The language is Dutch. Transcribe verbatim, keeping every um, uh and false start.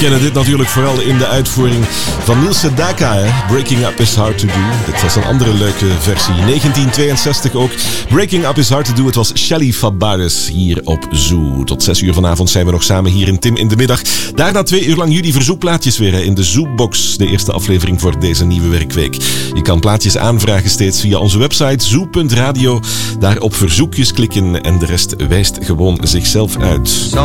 kennen dit natuurlijk vooral in de uitvoering van Niels Sedaka. Hè? Breaking Up is Hard to Do. Dit was een andere leuke versie. negentien tweeënzestig ook. Breaking Up is Hard to Do. Het was Shelly Fabares hier op Zoo. Tot zes uur vanavond zijn we nog samen hier in Tim in de Middag. Daarna twee uur lang jullie verzoekplaatjes weer hè, in de Zoobox. De eerste aflevering voor deze nieuwe werkweek. Je kan plaatjes aanvragen steeds via onze website zoo punt radio. Daar op verzoekjes klikken en de rest wijst gewoon zichzelf uit.